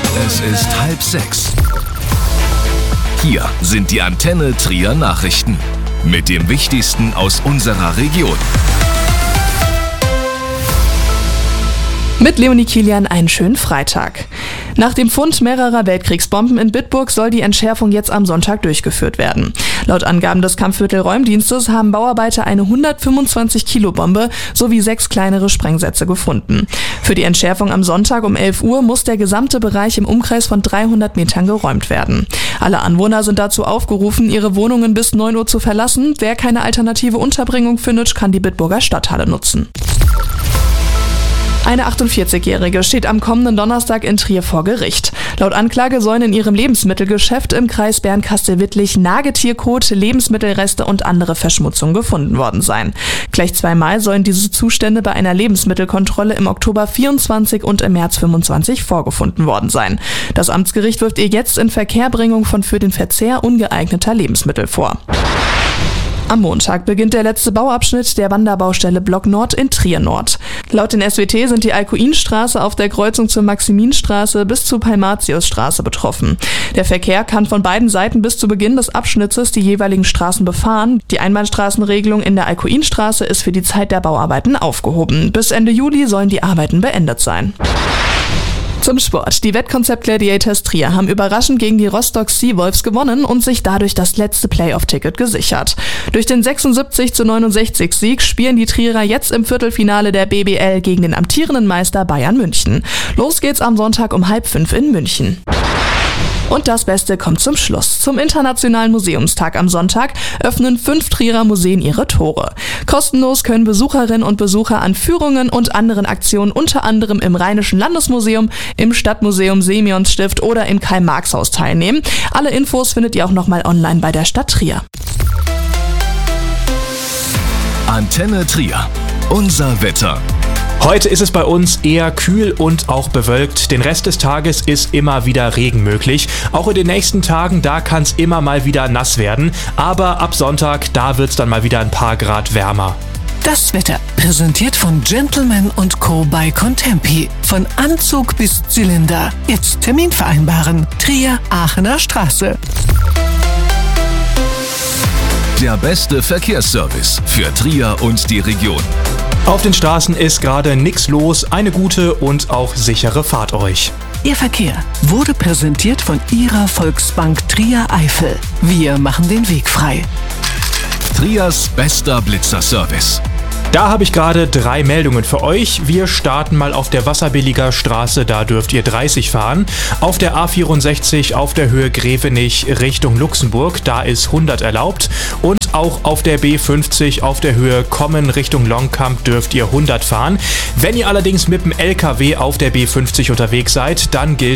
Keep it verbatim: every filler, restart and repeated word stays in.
Es ist halb sechs. Hier sind die Antenne Trier Nachrichten mit dem Wichtigsten aus unserer Region. Mit Leonie Kilian einen schönen Freitag. Nach dem Fund mehrerer Weltkriegsbomben in Bitburg soll die Entschärfung jetzt am Sonntag durchgeführt werden. Laut Angaben des Kampfmittelräumdienstes haben Bauarbeiter eine hundertfünfundzwanzig Kilo Bombe sowie sechs kleinere Sprengsätze gefunden. Für die Entschärfung am Sonntag um elf Uhr muss der gesamte Bereich im Umkreis von dreihundert Metern geräumt werden. Alle Anwohner sind dazu aufgerufen, ihre Wohnungen bis neun Uhr zu verlassen. Wer keine alternative Unterbringung findet, kann die Bitburger Stadthalle nutzen. Eine achtundvierzigjährige steht am kommenden Donnerstag in Trier vor Gericht. Laut Anklage sollen in ihrem Lebensmittelgeschäft im Kreis Bernkastel-Wittlich Nagetierkot, Lebensmittelreste und andere Verschmutzung gefunden worden sein. Gleich zweimal sollen diese Zustände bei einer Lebensmittelkontrolle im Oktober vierundzwanzig und im März fünfundzwanzig vorgefunden worden sein. Das Amtsgericht wirft ihr jetzt in Verkehrbringung von für den Verzehr ungeeigneter Lebensmittel vor. Am Montag beginnt der letzte Bauabschnitt der Wanderbaustelle Block Nord in Trier Nord. Laut den S W T sind die Alkuinstraße auf der Kreuzung zur Maximinstraße bis zur Palmatiusstraße betroffen. Der Verkehr kann von beiden Seiten bis zu Beginn des Abschnittes die jeweiligen Straßen befahren. Die Einbahnstraßenregelung in der Alkuinstraße ist für die Zeit der Bauarbeiten aufgehoben. Bis Ende Juli sollen die Arbeiten beendet sein. Zum Sport. Die Wettkonzept Gladiators Trier haben überraschend gegen die Rostock Seawolves gewonnen und sich dadurch das letzte Playoff-Ticket gesichert. Durch den sechsundsiebzig zu neunundsechzig Sieg spielen die Trierer jetzt im Viertelfinale der B B L gegen den amtierenden Meister Bayern München. Los geht's am Sonntag um halb fünf in München. Und das Beste kommt zum Schluss. Zum Internationalen Museumstag am Sonntag öffnen fünf Trierer Museen ihre Tore. Kostenlos können Besucherinnen und Besucher an Führungen und anderen Aktionen unter anderem im Rheinischen Landesmuseum, im Stadtmuseum Simeonsstift oder im Karl-Marx-Haus teilnehmen. Alle Infos findet ihr auch nochmal online bei der Stadt Trier. Antenne Trier. Unser Wetter. Heute ist es bei uns eher kühl und auch bewölkt. Den Rest des Tages ist immer wieder Regen möglich. Auch in den nächsten Tagen, da kann es immer mal wieder nass werden. Aber ab Sonntag, da wird es dann mal wieder ein paar Grad wärmer. Das Wetter präsentiert von Gentleman und Co. bei Contempi. Von Anzug bis Zylinder. Jetzt Termin vereinbaren. Trier, Aachener Straße. Der beste Verkehrsservice für Trier und die Region. Auf den Straßen ist gerade nichts los. Eine gute und auch sichere Fahrt euch. Ihr Verkehr wurde präsentiert von Ihrer Volksbank Trier Eifel. Wir machen den Weg frei. Triers bester Blitzerservice. Da habe ich gerade drei Meldungen für euch. Wir starten mal auf der Wasserbilliger Straße, da dürft ihr dreißig fahren. Auf der A vierundsechzig auf der Höhe Grevenich Richtung Luxemburg, da ist hundert erlaubt. Und auch auf der B fünfzig auf der Höhe Kommen Richtung Longkamp dürft ihr hundert fahren. Wenn ihr allerdings mit dem L K W auf der B fünfzig unterwegs seid, dann gilt